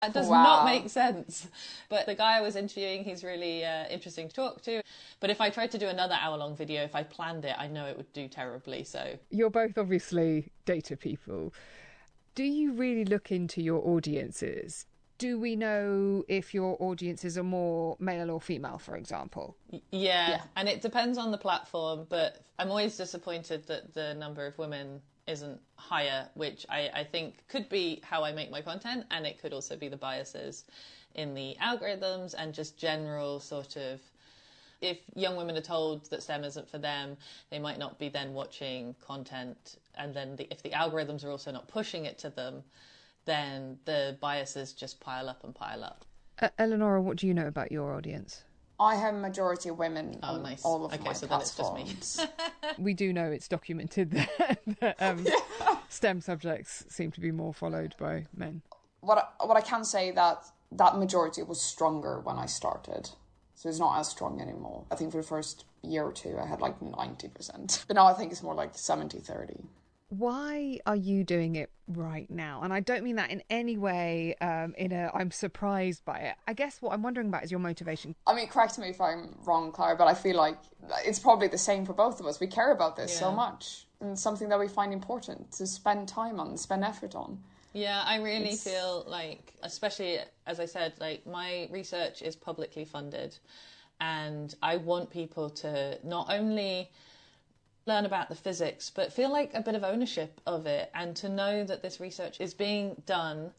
That does not make sense. But the guy I was interviewing, he's really interesting to talk to. But if I tried to do another hour-long video, if I planned it, I know it would do terribly. So you're both obviously data people. Do you really look into your audiences? Do we know if your audiences are more male or female, for example? Yeah, and it depends on the platform, but I'm always disappointed that the number of women isn't higher, which I think could be how I make my content, and it could also be the biases in the algorithms and just general sort of, if young women are told that STEM isn't for them, they might not be then watching content, and then if the algorithms are also not pushing it to them, then the biases just pile up and pile up. Eleonora, what do you know about your audience? I have a majority of women on nice. all of okay, my so platforms. Then it's just me. We do know it's documented that STEM subjects seem to be more followed by men. What I can say that majority was stronger when I started. So it's not as strong anymore. I think for the first year or two I had like 90%. But now I think it's more like 70-30. Why are you doing it right now? And I don't mean that in any way I'm surprised by it. I guess what I'm wondering about is your motivation. I mean, correct me if I'm wrong, Clara, but I feel like it's probably the same for both of us. We care about this so much. And it's something that we find important to spend time on, spend effort on. Yeah, I really feel like, especially as I said, like my research is publicly funded, and I want people to not only learn about the physics, but feel like a bit of ownership of it, and to know that this research is being done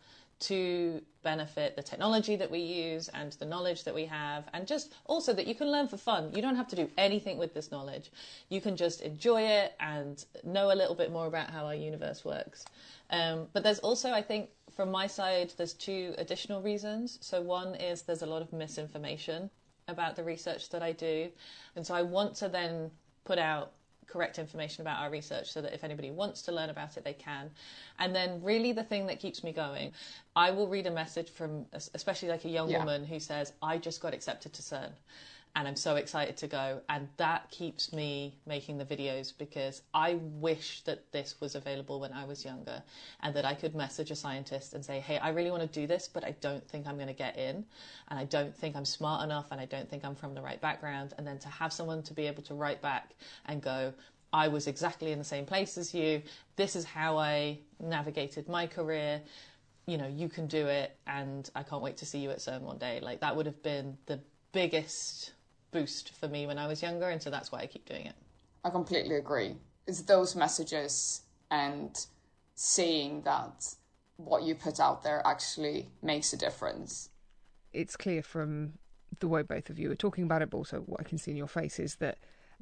to benefit the technology that we use and the knowledge that we have, and just also that you can learn for fun. You don't have to do anything with this knowledge. You can just enjoy it and know a little bit more about how our universe works. But there's also, I think, from my side, there's two additional reasons. So one is there's a lot of misinformation about the research that I do. And so I want to then put out correct information about our research so that if anybody wants to learn about it, they can. And then really the thing that keeps me going, I will read a message from especially like a young woman who says, I just got accepted to CERN and I'm so excited to go. And that keeps me making the videos, because I wish that this was available when I was younger, and that I could message a scientist and say, hey, I really want to do this, but I don't think I'm going to get in, and I don't think I'm smart enough, and I don't think I'm from the right background. And then to have someone to be able to write back and go, I was exactly in the same place as you. This is how I navigated my career. You know, you can do it, and I can't wait to see you at CERN one day. Like, that would have been the biggest boost for me when I was younger, and so that's why I keep doing it. I completely agree. It's those messages and seeing that what you put out there actually makes a difference. It's clear from the way both of you are talking about it, but also what I can see in your face is that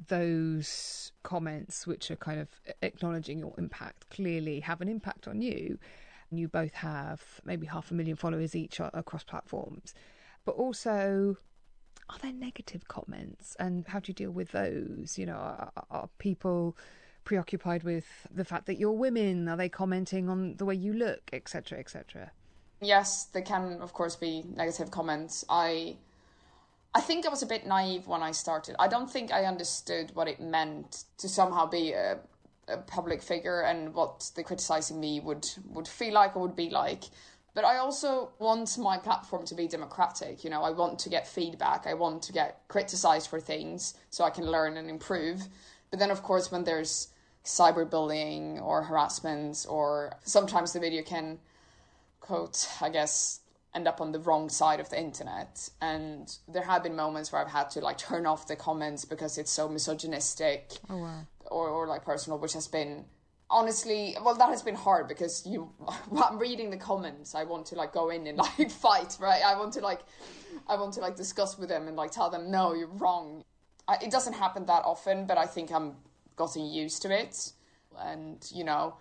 those comments which are kind of acknowledging your impact clearly have an impact on you. You both have maybe 500,000 followers each across platforms, but also, are there negative comments, and how do you deal with those? You know, are people preoccupied with the fact that you're women? Are they commenting on the way you look, etc., etc.? Yes, there can, of course, be negative comments. I think I was a bit naive when I started. I don't think I understood what it meant to somehow be a public figure and what the criticizing me would feel like or would be like. But I also want my platform to be democratic. You know, I want to get feedback. I want to get criticized for things so I can learn and improve. But then, of course, when there's cyberbullying or harassment, or sometimes the video can, quote, I guess, end up on the wrong side of the internet. And there have been moments where I've had to like turn off the comments because it's so misogynistic. Oh, wow. Or like personal, which has been, honestly, well, that has been hard, because I'm reading the comments, I want to like go in and like fight, right? I want to like discuss with them and like tell them, no, you're wrong. It doesn't happen that often, but I think I'm gotten used to it. And, you know,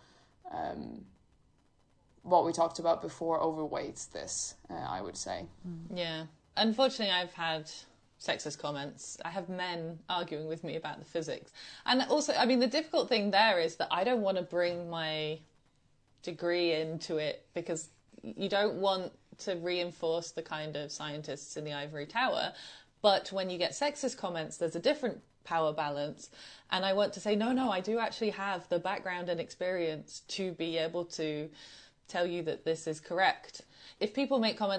what we talked about before overweights this, I would say. Yeah. Unfortunately, I've had sexist comments. I have men arguing with me about the physics. And also, I mean, the difficult thing there is that I don't want to bring my degree into it, because you don't want to reinforce the kind of scientists in the ivory tower. But when you get sexist comments, there's a different power balance. And I want to say, no, I do actually have the background and experience to be able to tell you that this is correct. if people make comments